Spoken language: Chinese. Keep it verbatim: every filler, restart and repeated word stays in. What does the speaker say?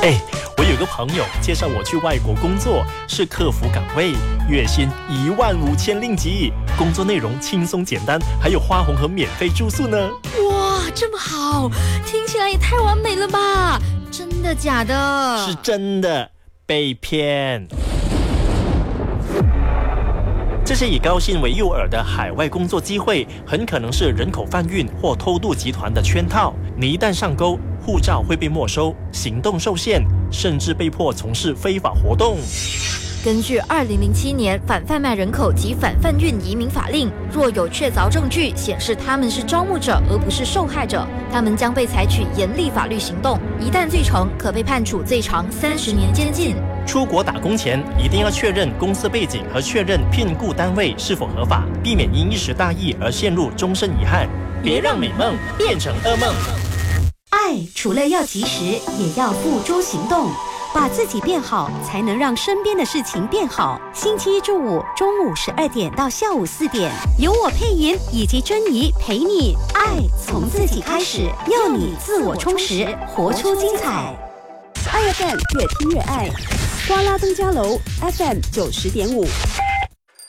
哎，我有个朋友介绍我去外国工作，是客服岗位，月薪一万五千令吉，工作内容轻松简单，还有花红和免费住宿呢。 哇，这么好，听起来也太完美了吧？真的假的？ 是真的，被骗。这些以高薪为诱饵的海外工作机会，很可能是人口贩运或偷渡集团的圈套。你一旦上钩，护照会被没收，行动受限，甚至被迫从事非法活动。 根据二零零七年反贩卖人口及反贩运移民法令，若有确凿证据显示他们是招募者而不是受害者，他们将被采取严厉法律行动，一旦罪成，可被判处最长三十年监禁。 出国打工前，一定要确认公司背景和确认聘雇单位是否合法，避免因一时大意而陷入终身遗憾。别让美梦变成噩梦。 爱除了要及时，也要付诸行动。把自己变好，才能让身边的事情变好。星期一至五中午十二点到下午四点，由我配音以及珍妮陪你。爱从自己开始，要你自我充实，活出精彩。 爱 F M 越听越爱，瓜拉登嘉楼 F M 九十点五。